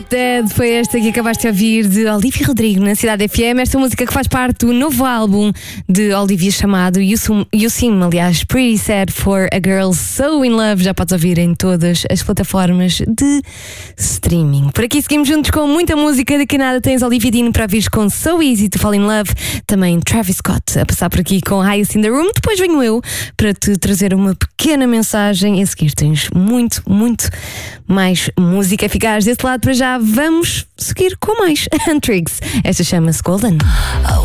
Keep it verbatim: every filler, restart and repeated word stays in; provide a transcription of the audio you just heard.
Dead foi esta que acabaste de ouvir de Olivia Rodrigo na Cidade F M. Esta música que faz parte do novo álbum de Olivia chamado You Sim, You Sim, aliás, Pretty Sad for a Girl So In Love. Já podes ouvir em todas as plataformas de streaming. Por aqui seguimos juntos com muita música. Daqui a nada tens Olivia Dean para ouvir com So Easy to Fall In Love. Também Travis Scott a passar por aqui com Highest in the Room. Depois venho eu para te trazer uma pequena mensagem. A seguir tens muito, muito mais música. Ficares desse lado para já. Vamos seguir com mais Antrix. Esta chama-se Golden.